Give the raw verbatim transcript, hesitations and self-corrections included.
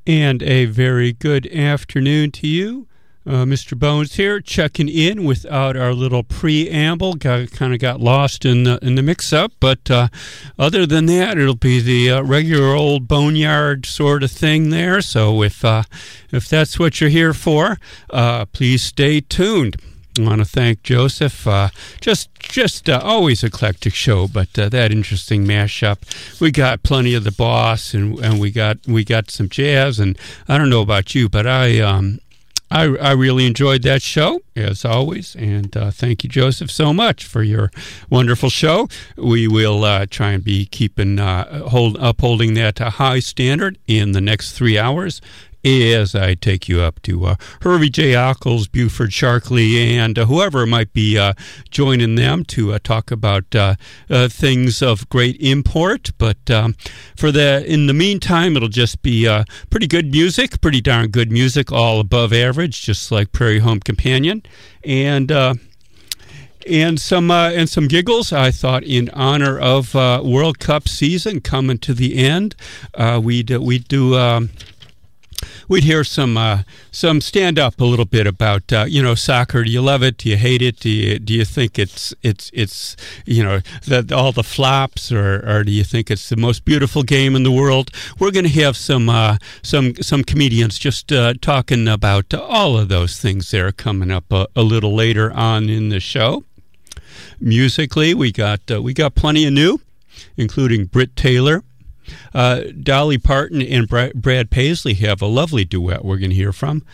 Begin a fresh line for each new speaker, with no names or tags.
And a very good afternoon to you. Uh, Mister Bones here, checking in without our little preamble. Got, kind of got lost in the, in the mix-up, but uh, other than that, it'll be the uh, regular old boneyard sort of thing there. So if uh, if that's what you're here for, uh, please stay tuned. I want to thank Joseph. Uh, just, just uh, always eclectic show, but uh, that interesting mashup. We got plenty of the Boss, and and we got we got some jazz. And I don't know about you, but I um I I really enjoyed that show as always. And uh, thank you, Joseph, so much for your wonderful show. We will uh, try and be keeping uh, hold upholding that uh, high standard in the next three hours. As I take you up to uh, Hervey J. Ockles, Buford Sharkley, and uh, whoever might be uh, joining them to uh, talk about uh, uh, things of great import. But um, for the in the meantime, it'll just be uh, pretty good music, pretty darn good music, all above average, just like Prairie Home Companion, and. Uh, And some uh, and some giggles. I thought, in honor of uh, World Cup season coming to the end, uh, we'd we'd do. Um, We'd hear some uh, some stand up a little bit about uh, you know soccer. Do you love it? Do you hate it? Do you do you think it's it's it's you know that all the flops, or, or do you think it's the most beautiful game in the world? We're going to have some uh, some some comedians just uh, talking about all of those things there coming up a, a little later on in the show. Musically, we got uh, we got plenty of new, including Britt Taylor. Uh, Dolly Parton and Bra- Brad Paisley have a lovely duet we're going to hear from.